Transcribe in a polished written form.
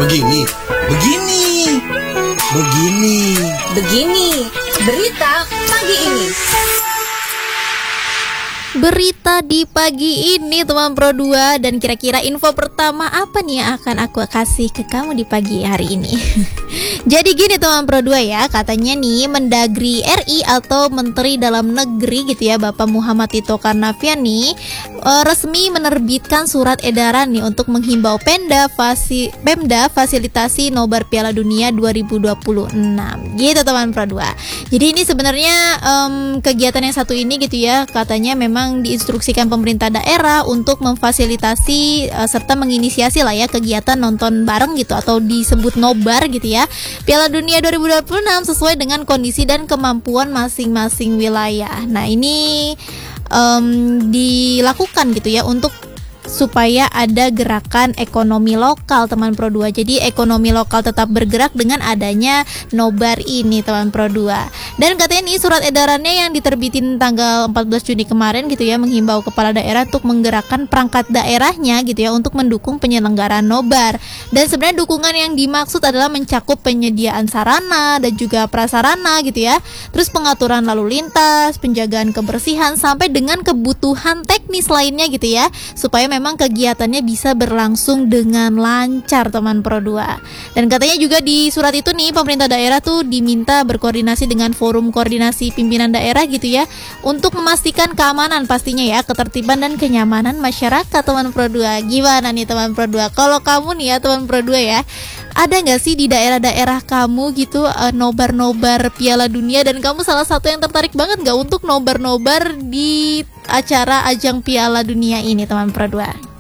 Begini, begini, begini. Begini, berita pagi ini. Berita di pagi ini teman Pro 2. Dan kira-kira info pertama apa nih yang akan aku kasih ke kamu di pagi hari ini? Jadi gini teman Pro 2 ya, katanya nih Mendagri RI atau Menteri Dalam Negeri gitu ya, Bapak Muhammad Tito Karnavian nih resmi menerbitkan surat edaran nih untuk menghimbau Pemda fasilitasi nobar Piala Dunia 2026 gitu teman Pro 2. Jadi ini sebenarnya kegiatan yang satu ini gitu ya, katanya memang diinstruksikan pemerintah daerah untuk memfasilitasi serta menginisiasi lah ya kegiatan nonton bareng gitu atau disebut nobar gitu ya Piala Dunia 2026 sesuai dengan kondisi dan kemampuan masing-masing wilayah. Nah ini dilakukan gitu ya untuk supaya ada gerakan ekonomi lokal teman Pro 2. Jadi ekonomi lokal tetap bergerak dengan adanya nobar ini teman Pro 2. Dan katanya nih surat edarannya yang diterbitin tanggal 14 Juni kemarin gitu ya, menghimbau kepala daerah untuk menggerakkan perangkat daerahnya gitu ya untuk mendukung penyelenggaraan nobar. Dan sebenarnya dukungan yang dimaksud adalah mencakup penyediaan sarana dan juga prasarana gitu ya. Terus pengaturan lalu lintas, penjagaan kebersihan sampai dengan kebutuhan teknis lainnya gitu ya, supaya memang kegiatannya bisa berlangsung dengan lancar teman Pro 2. Dan katanya juga di surat itu nih pemerintah daerah tuh diminta berkoordinasi dengan forum koordinasi pimpinan daerah gitu ya untuk memastikan keamanan pastinya ya, ketertiban dan kenyamanan masyarakat teman Pro 2. Gimana nih teman Pro 2? Kalau kamu nih ya teman Pro 2 ya, ada nggak sih di daerah-daerah kamu gitu nobar-nobar Piala Dunia, dan kamu salah satu yang tertarik banget nggak untuk nobar-nobar di acara ajang Piala Dunia ini teman Pro 2?